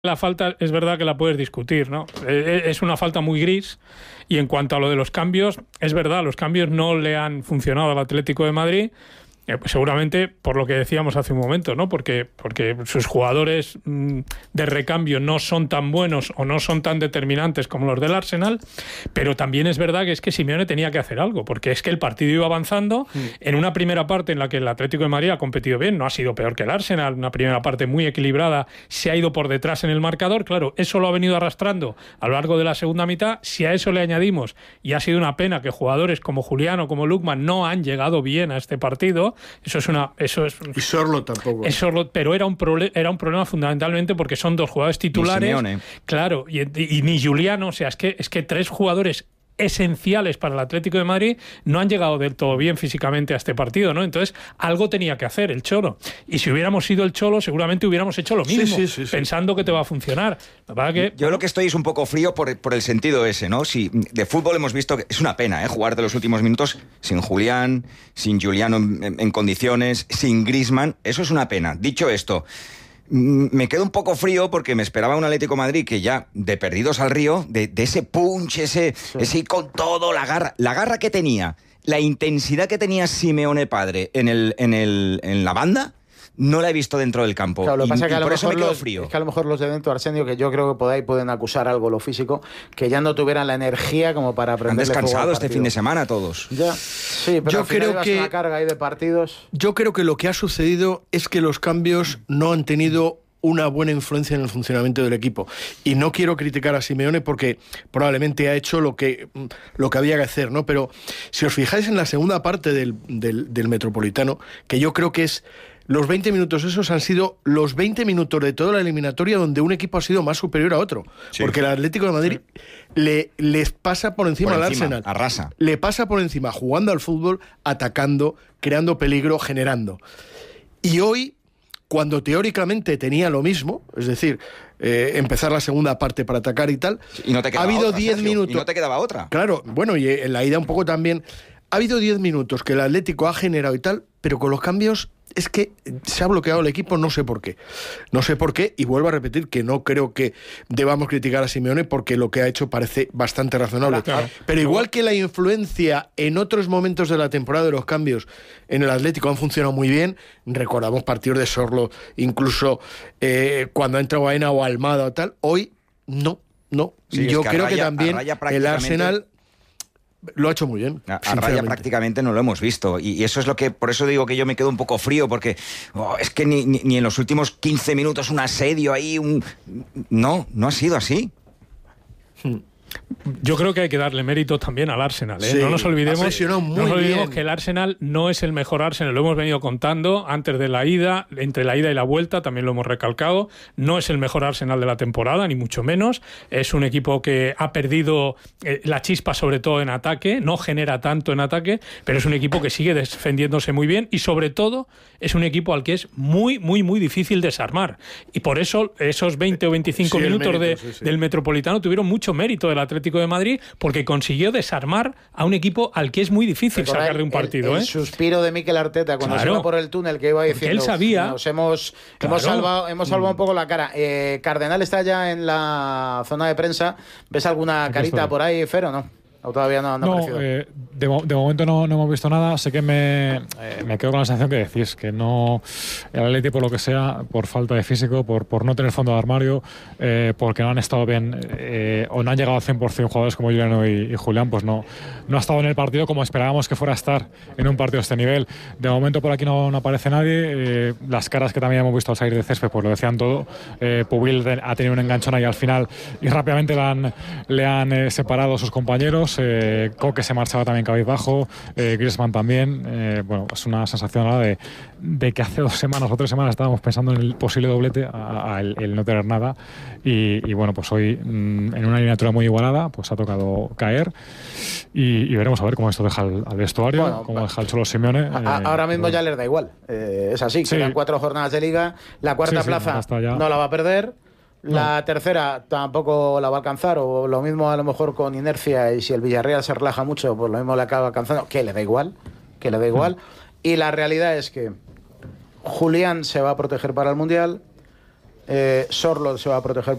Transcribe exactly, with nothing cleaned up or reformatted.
La falta es verdad que la puedes discutir, ¿no? Es una falta muy gris. Y en cuanto a lo de los cambios, es verdad, los cambios no le han funcionado al Atlético de Madrid. Eh, pues seguramente por lo que decíamos hace un momento, ¿no? Porque, porque sus jugadores mmm, de recambio no son tan buenos o no son tan determinantes como los del Arsenal, pero también es verdad que es que Simeone tenía que hacer algo, porque es que el partido iba avanzando mm. en una primera parte en la que el Atlético de Madrid ha competido bien, no ha sido peor que el Arsenal, una primera parte muy equilibrada, se ha ido por detrás en el marcador, claro, eso lo ha venido arrastrando a lo largo de la segunda mitad. Si a eso le añadimos, y ha sido una pena que jugadores como Julián o como Lookman no han llegado bien a este partido, Eso es una, eso es. Y Sorlo tampoco. Es Sorlo, pero era un proble- era un problema fundamentalmente porque son dos jugadores titulares. Claro, y, y, y ni Juliano, o sea, es que es que tres jugadores esenciales para el Atlético de Madrid no han llegado del todo bien físicamente a este partido, ¿no? Entonces, algo tenía que hacer el Cholo. Y si hubiéramos sido el Cholo, seguramente hubiéramos hecho lo mismo, sí, sí, sí, pensando sí. que te va a funcionar. ¿Verdad que, Yo lo que estoy es un poco frío por, por el sentido ese, ¿no? Si de fútbol hemos visto que es una pena, ¿eh? Jugar de los últimos minutos sin Julián, sin Juliano en, en, en condiciones, sin Griezmann, eso es una pena. Dicho esto, me quedo un poco frío porque me esperaba un Atlético de Madrid que ya, de perdidos al río, de, de ese punch, ese, sí. ese con todo, la garra, la garra que tenía, la intensidad que tenía Simeone padre en, el, en, el, en la banda, no la he visto dentro del campo. Claro, lo y, pasa que a y lo por eso me quedo los, frío. Es que a lo mejor los de dentro, Arsenio, que yo creo que por ahí pueden acusar algo lo físico, que ya no tuvieran la energía como para aprender. Han descansado este fin de semana todos. Ya, sí, pero yo al final creo ibas que una carga ahí de partidos. Yo creo que lo que ha sucedido es que los cambios no han tenido una buena influencia en el funcionamiento del equipo. Y no quiero criticar a Simeone porque probablemente ha hecho lo que, lo que había que hacer, ¿no? Pero si os fijáis en la segunda parte del, del, del Metropolitano, que yo creo que es los veinte minutos esos han sido los veinte minutos de toda la eliminatoria donde un equipo ha sido más superior a otro. Sí. Porque el Atlético de Madrid sí. le, les pasa por encima, por encima al Arsenal. Arrasa. Le pasa por encima, jugando al fútbol, atacando, creando peligro, generando. Y hoy, cuando teóricamente tenía lo mismo, es decir, eh, empezar la segunda parte para atacar y tal, y no te ha habido diez Sergio, minutos. Y no te quedaba otra. Claro, bueno, y en la ida un poco también. Ha habido diez minutos que el Atlético ha generado y tal, pero con los cambios es que se ha bloqueado el equipo, no sé por qué. No sé por qué, y vuelvo a repetir que no creo que debamos criticar a Simeone porque lo que ha hecho parece bastante razonable. Claro, claro. Pero igual que la influencia en otros momentos de la temporada de los cambios en el Atlético han funcionado muy bien, recordamos partidos de Sorlo, incluso eh, cuando ha entrado Baena o Almada o tal, hoy no, no. Sí, yo es que creo Raya, que también prácticamente... el Arsenal lo ha hecho muy bien. A, a Raya prácticamente no lo hemos visto. Y, y eso es lo que, por eso digo que yo me quedo un poco frío, porque oh, es que ni, ni, ni en los últimos quince minutos un asedio ahí, un... No, no ha sido así. Hmm. Yo creo que hay que darle mérito también al Arsenal, ¿eh? Sí, no nos olvidemos, no nos olvidemos que el Arsenal no es el mejor Arsenal, lo hemos venido contando antes de la ida, entre la ida y la vuelta, también lo hemos recalcado, no es el mejor Arsenal de la temporada, ni mucho menos, es un equipo que ha perdido eh, la chispa sobre todo en ataque, no genera tanto en ataque, pero es un equipo que sigue defendiéndose muy bien y sobre todo es un equipo al que es muy, muy, muy difícil desarmar y por eso esos veinte o veinticinco sí, minutos mérito, de, sí, sí. del Metropolitano tuvieron mucho mérito del Atlético de Madrid porque consiguió desarmar a un equipo al que es muy difícil Recordar sacar de un partido. El, el ¿eh? suspiro de Mikel Arteta cuando claro. se iba por el túnel que iba diciendo él sabía, nos hemos, claro. hemos salvado, hemos salvado un poco la cara. Eh, Cardenal está ya en la zona de prensa. ¿Ves alguna Aquí carita estoy. por ahí, Fer, o no? ¿O todavía no, no, no ha aparecido? Eh, de, de momento no, no hemos visto nada. Sé que me, eh, me quedo con la sensación que decís, que no el Atleti, por lo que sea, por falta de físico, por, por no tener fondo de armario, eh, porque no han estado bien eh, o no han llegado al cien por ciento jugadores como Juliano y, y Julián, pues no, no ha estado en el partido como esperábamos que fuera a estar en un partido de este nivel. De momento por aquí no, no aparece nadie. Eh, las caras que también hemos visto al salir de césped pues lo decían todo. Eh, Pubil ha tenido un enganchón ahí al final y rápidamente le han, le han eh, separado a sus compañeros. Eh, Coque se marchaba también cabizbajo, eh, Griezmann también. Eh, bueno, es una sensación ahora de, de que hace dos semanas o tres semanas estábamos pensando en el posible doblete, a, a el, el no tener nada. Y, y bueno, pues hoy mmm, en una eliminatoria muy igualada, pues ha tocado caer. Y, y veremos a ver cómo esto deja al, al vestuario, bueno, cómo deja el Cholo Simeone. A, eh, ahora mismo bueno. ya les da igual. Eh, es así, sí. Quedan cuatro jornadas de liga. La cuarta sí, plaza sí, no la va a perder. La no. tercera tampoco la va a alcanzar, o lo mismo a lo mejor con inercia, y si el Villarreal se relaja mucho, pues lo mismo le acaba alcanzando, que le da igual, que le da igual. No. Y la realidad es que Julián se va a proteger para el Mundial, eh, Sorlo se va a proteger